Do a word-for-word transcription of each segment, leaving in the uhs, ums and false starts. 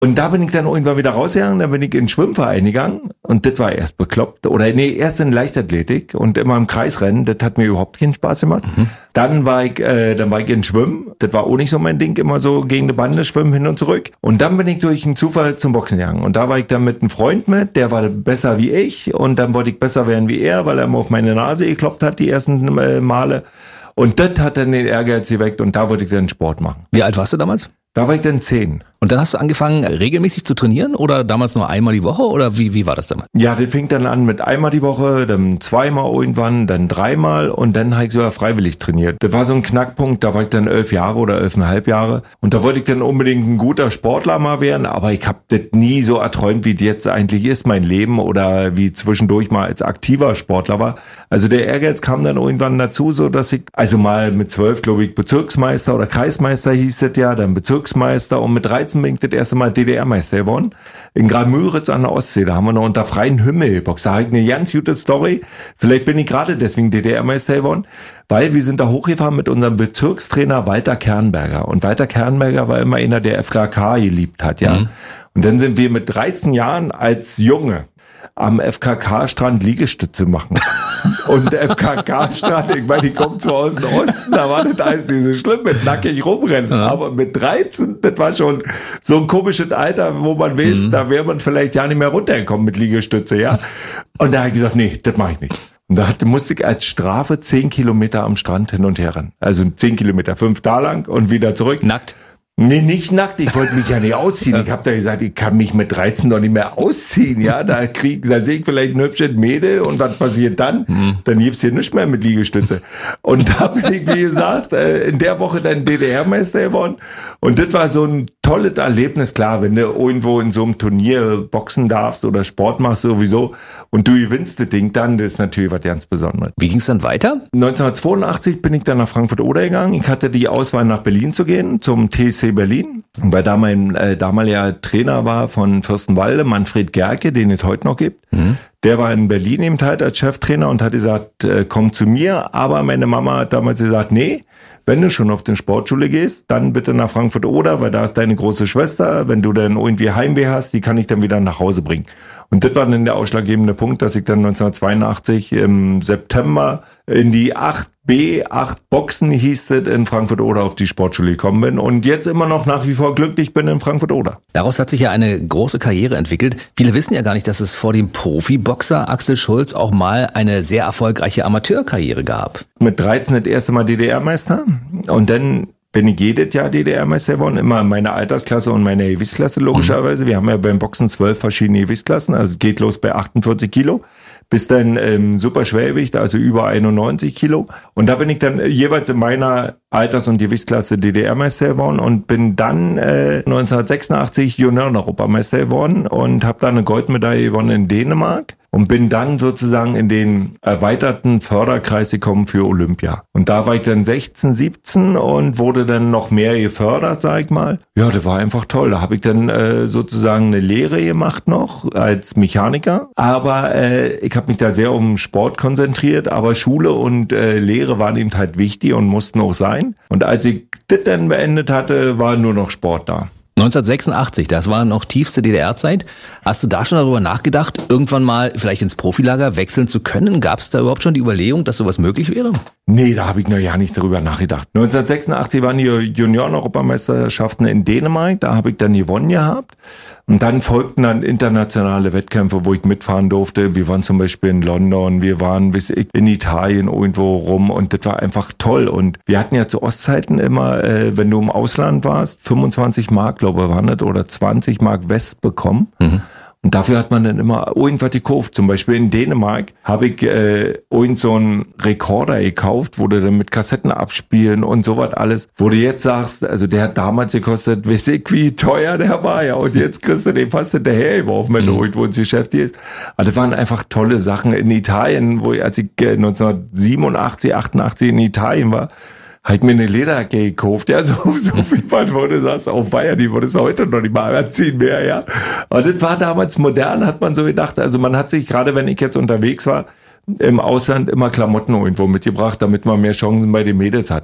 Und da bin ich dann irgendwann wieder rausgegangen, dann bin ich in den Schwimmverein gegangen und das war erst bekloppt. Oder nee, erst in Leichtathletik und immer im Kreisrennen, das hat mir überhaupt keinen Spaß gemacht. Mhm. Dann war ich, äh, dann war ich in Schwimmen, das war auch nicht so mein Ding, immer so gegen die Bande schwimmen, hin und zurück. Und dann bin ich durch einen Zufall zum Boxen gegangen. Und da war ich dann mit einem Freund mit, der war besser wie ich und dann wollte ich besser werden wie er, weil er immer auf meine Nase gekloppt hat, die ersten äh, Male. Und das hat dann den Ehrgeiz geweckt und da wollte ich dann Sport machen. Wie alt warst du damals? Da war ich dann zehn. Und dann hast du angefangen, regelmäßig zu trainieren oder damals nur einmal die Woche oder wie, wie war das damals? Ja, das fing dann an mit einmal die Woche, dann zweimal irgendwann, dann dreimal und dann habe ich sogar freiwillig trainiert. Das war so ein Knackpunkt, da war ich dann elf Jahre oder elfeinhalb Jahre und da wollte ich dann unbedingt ein guter Sportler mal werden, aber ich habe das nie so erträumt, wie das jetzt eigentlich ist, mein Leben oder wie zwischendurch mal als aktiver Sportler war. Also der Ehrgeiz kam dann irgendwann dazu, so dass ich, also mal mit zwölf, glaube ich, Bezirksmeister oder Kreismeister hieß das ja, dann Bezirksmeister und mit dreizehn bin ich das erste Mal D D R-Meister geworden. In Graal-Müritz an der Ostsee, da haben wir noch unter freiem Himmel geboxt. Da habe ich eine ganz gute Story. Vielleicht bin ich gerade deswegen D D R-Meister geworden, weil wir sind da hochgefahren mit unserem Bezirkstrainer Walter Kernberger. Und Walter Kernberger war immer einer, der F K K geliebt hat, ja. Mhm. Und dann sind wir mit dreizehn Jahren als Junge am F K K-Strand Liegestütze machen. Und der F K K-Strand, ich meine, die kommen zwar aus dem Osten, da war das alles nicht so schlimm mit nackig rumrennen. Ja. Aber mit dreizehn, das war schon so ein komisches Alter, wo man weiß, mhm. da wäre man vielleicht ja nicht mehr runtergekommen mit Liegestütze, ja. Und da habe ich gesagt, nee, das mache ich nicht. Und da hatte, musste ich als Strafe zehn Kilometer am Strand hin und her rennen. Also zehn Kilometer, fünf da lang und wieder zurück. Nackt? Nee, nicht nackt, ich wollte mich ja nicht ausziehen. Ich habe da gesagt, ich kann mich mit dreizehn doch nicht mehr ausziehen, ja. Da krieg, da sehe ich vielleicht ein hübsches Mädel und was passiert dann? Mhm. Dann gibt's hier nichts mehr mit Liegestütze. Und da bin ich, wie gesagt, in der Woche dann D D R-Meister geworden. Und das war so ein tolles Erlebnis, klar, wenn du irgendwo in so einem Turnier boxen darfst oder Sport machst sowieso und du gewinnst das Ding, dann das ist natürlich was ganz Besonderes. Wie ging's dann weiter? neunzehnhundertzweiundachtzig bin ich dann nach Frankfurt-Oder gegangen. Ich hatte die Auswahl nach Berlin zu gehen, zum T S C Berlin, weil da mein äh, damaliger Trainer war von Fürstenwalde, Manfred Gerke, den es heute noch gibt. Mhm. Der war in Berlin eben halt als Cheftrainer und hat gesagt, äh, komm zu mir. Aber meine Mama hat damals gesagt, nee, wenn du schon auf die Sportschule gehst, dann bitte nach Frankfurt-Oder, weil da ist deine große Schwester. Wenn du dann irgendwie Heimweh hast, die kann ich dann wieder nach Hause bringen. Und das war dann der ausschlaggebende Punkt, dass ich dann neunzehnhundertzweiundachtzig im September in die acht B, acht Boxen hieß es, in Frankfurt-Oder auf die Sportschule gekommen bin und jetzt immer noch nach wie vor glücklich bin in Frankfurt-Oder. Daraus hat sich ja eine große Karriere entwickelt. Viele wissen ja gar nicht, dass es vor dem Profiboxer Axel Schulz auch mal eine sehr erfolgreiche Amateurkarriere gab. Mit dreizehn das erste Mal D D R-Meister und dann bin ich jedes Jahr D D R-Meister geworden, immer in meiner Altersklasse und meiner Gewichtsklasse logischerweise. Mhm. Wir haben ja beim Boxen zwölf verschiedene Gewichtsklassen, also geht los bei achtundvierzig Kilo. Bis dann ähm, super Schwergewicht, also über einundneunzig Kilo. Und da bin ich dann jeweils in meiner Alters- und Gewichtsklasse D D R-Meister geworden und bin dann äh, neunzehnhundertsechsundachtzig Junioren-Europameister geworden und habe da eine Goldmedaille gewonnen in Dänemark und bin dann sozusagen in den erweiterten Förderkreis gekommen für Olympia. Und da war ich dann sechzehn, siebzehn und wurde dann noch mehr gefördert, sag ich mal. Ja, das war einfach toll. Da habe ich dann äh, sozusagen eine Lehre gemacht noch als Mechaniker. Aber äh, ich habe mich da sehr um Sport konzentriert, aber Schule und äh, Lehre waren eben halt wichtig und mussten auch sein. Und als ich das dann beendet hatte, war nur noch Sport da. neunzehnhundertsechsundachtzig, das war noch tiefste D D R-Zeit. Hast du da schon darüber nachgedacht, irgendwann mal vielleicht ins Profilager wechseln zu können? Gab es da überhaupt schon die Überlegung, dass sowas möglich wäre? Nee, da habe ich noch ja nicht darüber nachgedacht. neunzehnhundertsechsundachtzig waren die Junioren-Europameisterschaften in Dänemark, da habe ich dann gewonnen gehabt. Und dann folgten dann internationale Wettkämpfe, wo ich mitfahren durfte. Wir waren zum Beispiel in London, wir waren bis ich in Italien irgendwo rum und das war einfach toll. Und wir hatten ja zu Ostzeiten immer, äh, wenn du im Ausland warst, fünfundzwanzig Mark, glaube ich, waren das, oder zwanzig Mark West bekommen. Mhm. Und dafür hat man dann immer irgendwas gekauft. Zum Beispiel in Dänemark habe ich äh, irgend so einen Rekorder gekauft, wo du dann mit Kassetten abspielen und sowas alles. Wo du jetzt sagst, also der hat damals gekostet, weiß ich wie teuer der war, ja. Und jetzt kriegst du den fast hinterhergeworfen, wenn mhm. du irgendwo ins Geschäft gehst. Aber das waren einfach tolle Sachen. In Italien, wo ich, als ich äh, neunzehnhundertsiebenundachtzig, achtundachtzig in Italien war, habe ich mir eine Lederjacke gekauft, ja, so, so wie man, wo du sagst, auf Bayern, die würde es heute noch nicht mal anziehen mehr, ja. Und das war damals modern, hat man so gedacht, also man hat sich, gerade wenn ich jetzt unterwegs war, im Ausland immer Klamotten irgendwo mitgebracht, damit man mehr Chancen bei den Mädels hatte.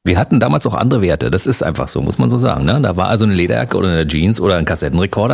Wir hatten damals auch andere Werte, das ist einfach so, muss man so sagen. Ne? Da war also eine Lederjacke oder eine Jeans oder ein Kassettenrekorder